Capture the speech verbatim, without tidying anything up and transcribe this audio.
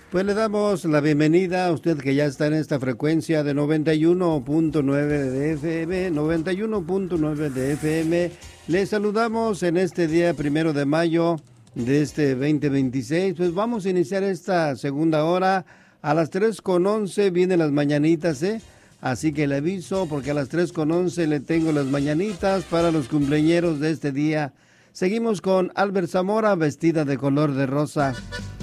Pues le damos la bienvenida a usted que ya está en esta frecuencia de noventa y uno punto nueve de F M, noventa y uno punto nueve de F M. Le saludamos en este día primero de mayo de este veinte veintiséis. Pues vamos a iniciar esta segunda hora. A las tres con once vienen las mañanitas, ¿eh? Así que le aviso porque a las tres con once le tengo las mañanitas para los cumpleañeros de este día. Seguimos con Albert Zamora, vestida de color de rosa.